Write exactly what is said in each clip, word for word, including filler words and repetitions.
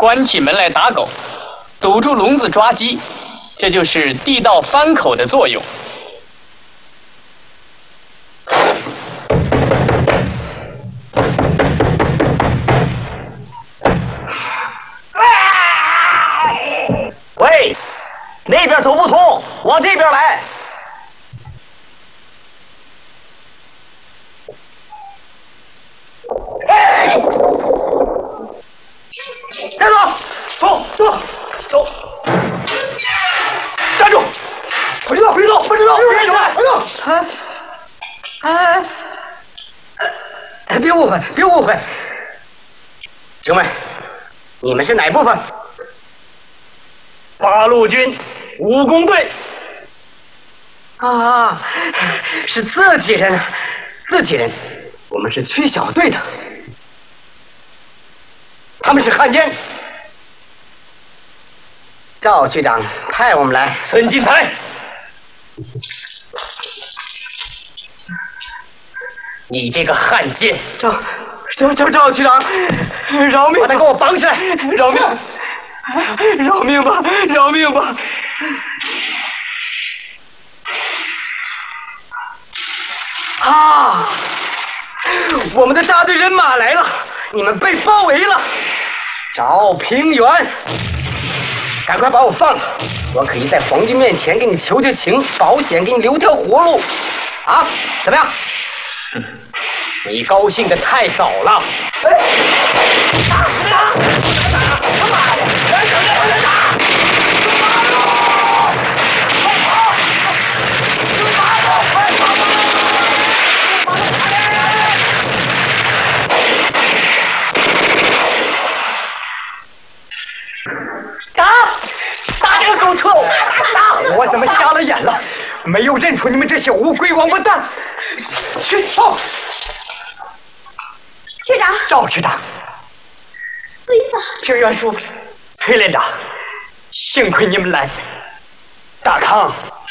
关起门来打狗，堵住笼子抓鸡，这就是地道翻口的作用。 喂，那边走不通，往这边来。哎，站住！走走走！站住！回走回走，不知道，回走回走！啊啊！哎，别误会，别误会。请问，你们是哪部分？八路军武工队。啊，是自己人，自己人。我们是区小队的，他们是汉奸。赵区长派我们来。孙金才，你这个汉奸！赵赵赵赵区长，饶命！把他给我绑起来！饶命！饶命吧！饶命吧！啊！我们的大队人马来了，你们被包围了。赵平原，赶快把我放了，我可以在皇军面前给你求求情，保险给你留条活路。啊，怎么样？你高兴得太早了。哎，打打打！他妈的！人手人打！打！打这个狗臭！打！我怎么瞎了眼了？没有认出你们这些乌龟王八蛋！去报！ 区长， 赵区长， 对吧？ 平原叔，崔连长，幸亏你们来。大康，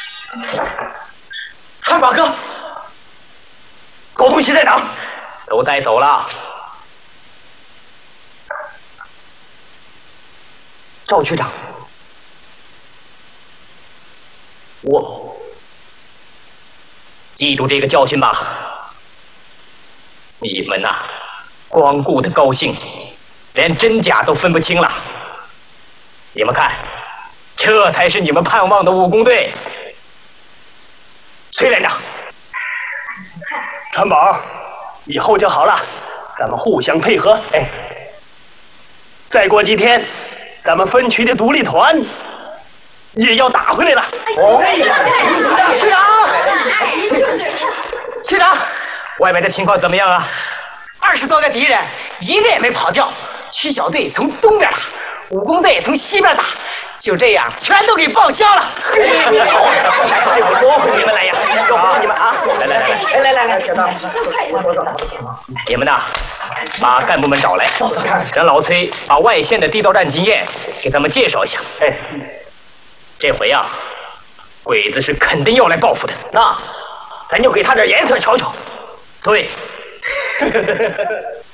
川宝哥，狗东西在哪儿？都带走了。赵区长，我记住这个教训吧。你们呐、啊，光顾的高兴，连真假都分不清了。你们看，这才是你们盼望的武工队。崔连长，川宝，以后就好了，咱们互相配合。哎，再过几天，咱们分区的独立团也要打回来了。哦，区长，区长，外面的情况怎么样啊？二十多个敌人，一个也没跑掉。区小队从东边打，武工队从西边打，就这样全都给报销了。这回多亏你们来呀！要不是你们啊！来来来来来来来，小张，你们呐，把干部们找来，让老崔把外线的地道战经验给他们介绍一下。哎，这回呀、啊，鬼子是肯定要来报复的，那咱就给他点颜色瞧瞧。对。